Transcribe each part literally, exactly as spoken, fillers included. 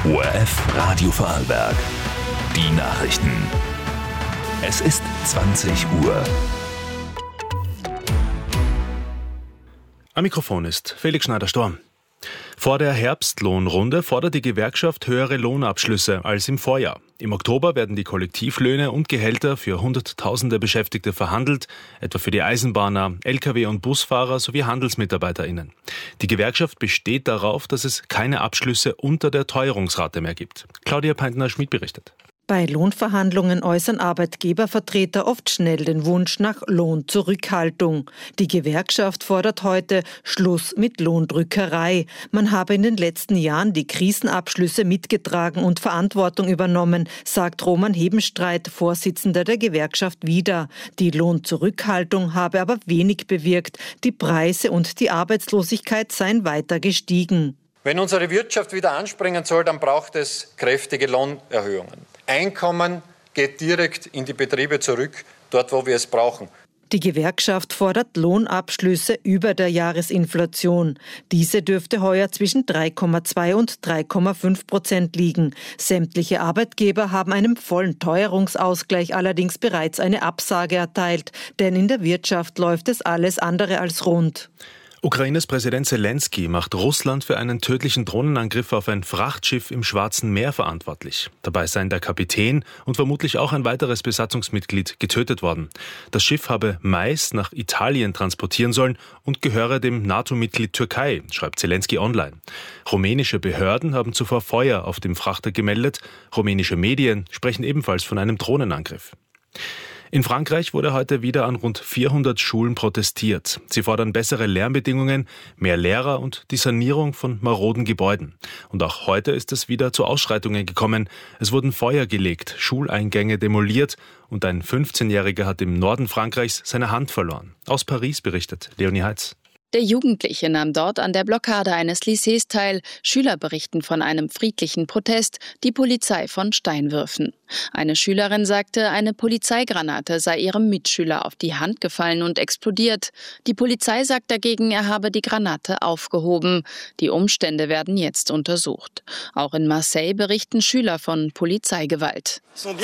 O R F Radio Vorarlberg. Die Nachrichten. Es ist zwanzig Uhr. Am Mikrofon ist Felix Schneider-Storm. Vor der Herbstlohnrunde fordert die Gewerkschaft höhere Lohnabschlüsse als im Vorjahr. Im Oktober werden die Kollektivlöhne und Gehälter für Hunderttausende Beschäftigte verhandelt, etwa für die Eisenbahner, L K W- und Busfahrer sowie HandelsmitarbeiterInnen. Die Gewerkschaft besteht darauf, dass es keine Abschlüsse unter der Teuerungsrate mehr gibt. Claudia Peintner-Schmid berichtet. Bei Lohnverhandlungen äußern Arbeitgebervertreter oft schnell den Wunsch nach Lohnzurückhaltung. Die Gewerkschaft fordert heute Schluss mit Lohndrückerei. Man habe in den letzten Jahren die Krisenabschlüsse mitgetragen und Verantwortung übernommen, sagt Roman Hebenstreit, Vorsitzender der Gewerkschaft, wieder. Die Lohnzurückhaltung habe aber wenig bewirkt. Die Preise und die Arbeitslosigkeit seien weiter gestiegen. Wenn unsere Wirtschaft wieder anspringen soll, dann braucht es kräftige Lohnerhöhungen. Einkommen geht direkt in die Betriebe zurück, dort wo wir es brauchen. Die Gewerkschaft fordert Lohnabschlüsse über der Jahresinflation. Diese dürfte heuer zwischen drei Komma zwei und drei Komma fünf Prozent liegen. Sämtliche Arbeitgeber haben einem vollen Teuerungsausgleich allerdings bereits eine Absage erteilt, denn in der Wirtschaft läuft es alles andere als rund. Ukraines Präsident Zelensky macht Russland für einen tödlichen Drohnenangriff auf ein Frachtschiff im Schwarzen Meer verantwortlich. Dabei seien der Kapitän und vermutlich auch ein weiteres Besatzungsmitglied getötet worden. Das Schiff habe Mais nach Italien transportieren sollen und gehöre dem NATO-Mitglied Türkei, schreibt Zelensky online. Rumänische Behörden haben zuvor Feuer auf dem Frachter gemeldet. Rumänische Medien sprechen ebenfalls von einem Drohnenangriff. In Frankreich wurde heute wieder an rund vierhundert Schulen protestiert. Sie fordern bessere Lernbedingungen, mehr Lehrer und die Sanierung von maroden Gebäuden. Und auch heute ist es wieder zu Ausschreitungen gekommen. Es wurden Feuer gelegt, Schuleingänge demoliert und ein fünfzehnjähriger hat im Norden Frankreichs seine Hand verloren. Aus Paris berichtet Leonie Heitz. Der Jugendliche nahm dort an der Blockade eines Lycées teil. Schüler berichten von einem friedlichen Protest, die Polizei von Steinwürfen. Eine Schülerin sagte, eine Polizeigranate sei ihrem Mitschüler auf die Hand gefallen und explodiert. Die Polizei sagt dagegen, er habe die Granate aufgehoben. Die Umstände werden jetzt untersucht. Auch in Marseille berichten Schüler von Polizeigewalt.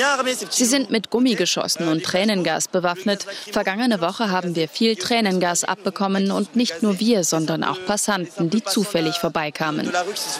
Sie sind mit Gummigeschossen und Tränengas bewaffnet. Vergangene Woche haben wir viel Tränengas abbekommen und nicht nur wir, sondern auch Passanten, die zufällig vorbeikamen.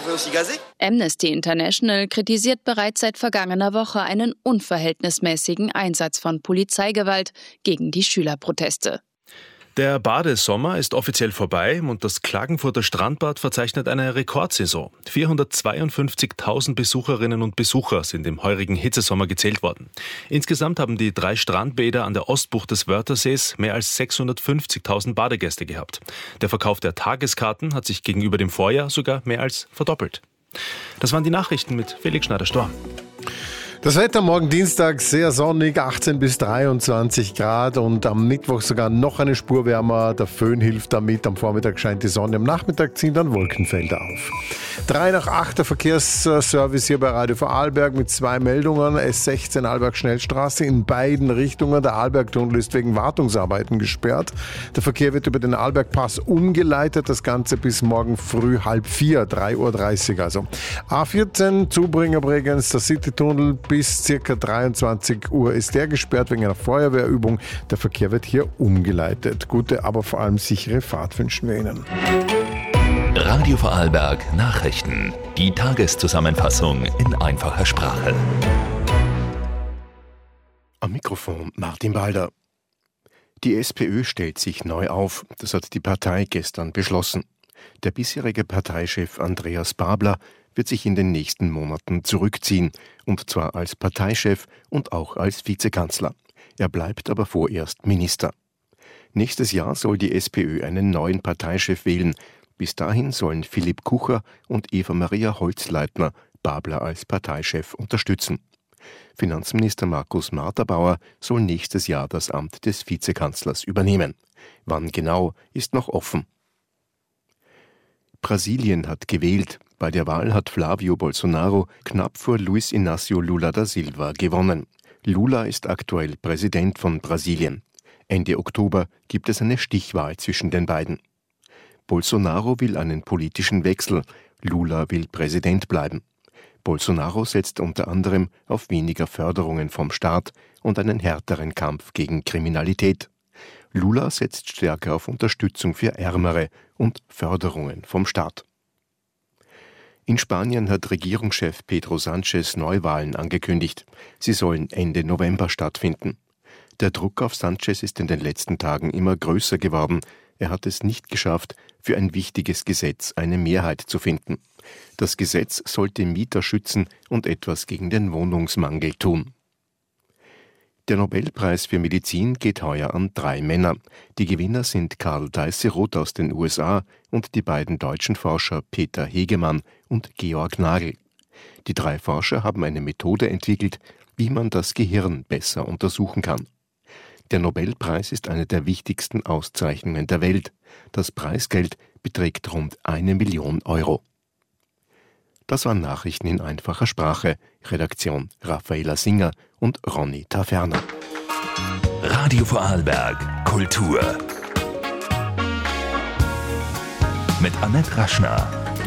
Amnesty International kritisiert bereits seit vergangener Woche einen unverhältnismäßigen Einsatz von Polizeigewalt gegen die Schülerproteste. Der Badesommer ist offiziell vorbei und das Klagenfurter Strandbad verzeichnet eine Rekordsaison. vierhundertzweiundfünfzigtausend Besucherinnen und Besucher sind im heurigen Hitzesommer gezählt worden. Insgesamt haben die drei Strandbäder an der Ostbucht des Wörthersees mehr als sechshundertfünfzigtausend Badegäste gehabt. Der Verkauf der Tageskarten hat sich gegenüber dem Vorjahr sogar mehr als verdoppelt. Das waren die Nachrichten mit Felix Schneider-Storm. Das Wetter morgen Dienstag sehr sonnig, achtzehn bis dreiundzwanzig Grad und am Mittwoch sogar noch eine Spur wärmer. Der Föhn hilft damit, am Vormittag scheint die Sonne, am Nachmittag ziehen dann Wolkenfelder auf. drei nach acht der Verkehrsservice hier bei Radio Vorarlberg mit zwei Meldungen. S sechzehn Arlberg-Schnellstraße in beiden Richtungen. Der Arlbergtunnel ist wegen Wartungsarbeiten gesperrt. Der Verkehr wird über den Arlbergpass umgeleitet, das Ganze bis morgen früh halb vier, drei Uhr dreißig also. A vierzehn Zubringer Bregenz, der Citytunnel. Bis ca. dreiundzwanzig Uhr ist der gesperrt wegen einer Feuerwehrübung. Der Verkehr wird hier umgeleitet. Gute, aber vor allem sichere Fahrt wünschen wir Ihnen. Radio Vorarlberg Nachrichten. Die Tageszusammenfassung in einfacher Sprache. Am Mikrofon Martin Balder. Die SPÖ stellt sich neu auf. Das hat die Partei gestern beschlossen. Der bisherige Parteichef Andreas Babler wird sich in den nächsten Monaten zurückziehen, und zwar als Parteichef und auch als Vizekanzler. Er bleibt aber vorerst Minister. Nächstes Jahr soll die SPÖ einen neuen Parteichef wählen. Bis dahin sollen Philipp Kucher und Eva-Maria Holzleitner Babler als Parteichef unterstützen. Finanzminister Markus Marterbauer soll nächstes Jahr das Amt des Vizekanzlers übernehmen. Wann genau, ist noch offen. Brasilien hat gewählt. Bei der Wahl hat Flávio Bolsonaro knapp vor Luiz Inácio Lula da Silva gewonnen. Lula ist aktuell Präsident von Brasilien. Ende Oktober gibt es eine Stichwahl zwischen den beiden. Bolsonaro will einen politischen Wechsel, Lula will Präsident bleiben. Bolsonaro setzt unter anderem auf weniger Förderungen vom Staat und einen härteren Kampf gegen Kriminalität. Lula setzt stärker auf Unterstützung für Ärmere und Förderungen vom Staat. In Spanien hat Regierungschef Pedro Sánchez Neuwahlen angekündigt. Sie sollen Ende November stattfinden. Der Druck auf Sánchez ist in den letzten Tagen immer größer geworden. Er hat es nicht geschafft, für ein wichtiges Gesetz eine Mehrheit zu finden. Das Gesetz sollte Mieter schützen und etwas gegen den Wohnungsmangel tun. Der Nobelpreis für Medizin geht heuer an drei Männer. Die Gewinner sind Karl Deisseroth aus den U S A und die beiden deutschen Forscher Peter Hegemann und Georg Nagel. Die drei Forscher haben eine Methode entwickelt, wie man das Gehirn besser untersuchen kann. Der Nobelpreis ist eine der wichtigsten Auszeichnungen der Welt. Das Preisgeld beträgt rund eine Million Euro. Das waren Nachrichten in einfacher Sprache. Redaktion Raffaela Singer und Ronny Taferner. Radio Vorarlberg Kultur mit Annette Raschner.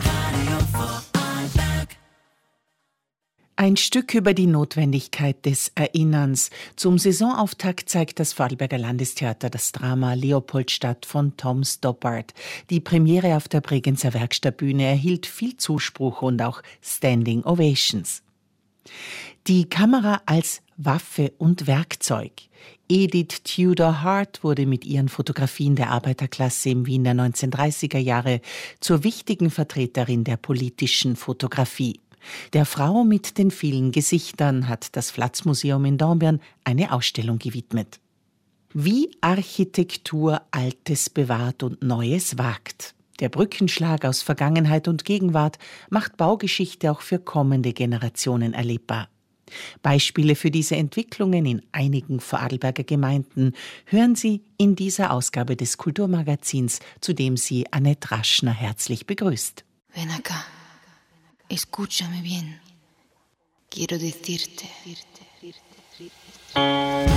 Ein Stück über die Notwendigkeit des Erinnerns. Zum Saisonauftakt zeigt das Vorarlberger Landestheater das Drama Leopoldstadt von Tom Stoppard. Die Premiere auf der Bregenzer Werkstattbühne erhielt viel Zuspruch und auch Standing Ovations. Die Kamera als Waffe und Werkzeug. Edith Tudor Hart wurde mit ihren Fotografien der Arbeiterklasse im Wien der neunzehnhundertdreißiger Jahre zur wichtigen Vertreterin der politischen Fotografie. Der Frau mit den vielen Gesichtern hat das Flatz-Museum in Dornbirn eine Ausstellung gewidmet. Wie Architektur Altes bewahrt und Neues wagt. Der Brückenschlag aus Vergangenheit und Gegenwart macht Baugeschichte auch für kommende Generationen erlebbar. Beispiele für diese Entwicklungen in einigen Vorarlberger Gemeinden hören Sie in dieser Ausgabe des Kulturmagazins, zu dem Sie Annette Raschner herzlich begrüßt. Ven acá. Escúchame bien. Quiero decirte.